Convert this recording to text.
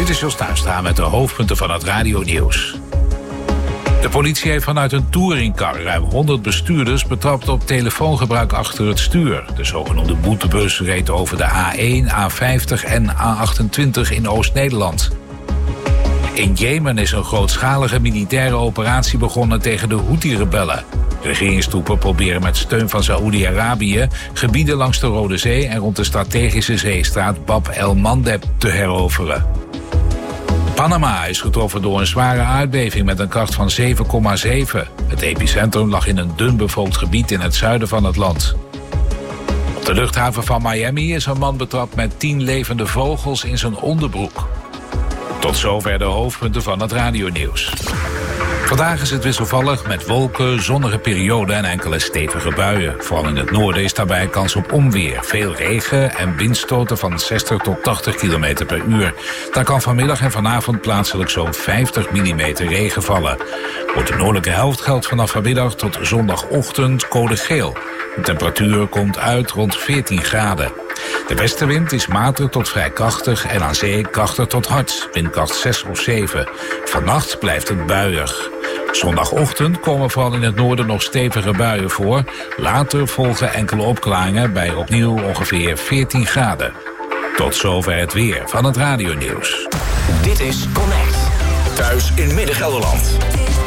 Dit is Jos Tuinstra met de hoofdpunten van het radionieuws. De politie heeft vanuit een touringcar ruim 100 bestuurders betrapt op telefoongebruik achter het stuur. De zogenoemde boetebus reed over de A1, A50 en A28 in Oost-Nederland. In Jemen is een grootschalige militaire operatie begonnen tegen de Houthi-rebellen. Regeringstroepen proberen met steun van Saoedi-Arabië gebieden langs de Rode Zee en rond de strategische zeestraat Bab el-Mandeb te heroveren. Panama is getroffen door een zware aardbeving met een kracht van 7,7. Het epicentrum lag in een dun bevolkt gebied in het zuiden van het land. Op de luchthaven van Miami is een man betrapt met 10 levende vogels in zijn onderbroek. Tot zover de hoofdpunten van het radionieuws. Vandaag is het wisselvallig met wolken, zonnige perioden en enkele stevige buien. Vooral in het noorden is daarbij kans op onweer. Veel regen en windstoten van 60 tot 80 km per uur. Daar kan vanmiddag en vanavond plaatselijk zo'n 50 mm regen vallen. Voor de noordelijke helft geldt vanaf vanmiddag tot zondagochtend code geel. De temperatuur komt uit rond 14 graden. De westenwind is matig tot vrij krachtig en aan zee krachtig tot hard, windkracht 6 of 7. Vannacht blijft het buiig. Zondagochtend komen vooral in het noorden nog stevige buien voor. Later volgen enkele opklaringen bij opnieuw ongeveer 14 graden. Tot zover het weer van het radionieuws. Dit is Connect. Thuis in Midden-Gelderland.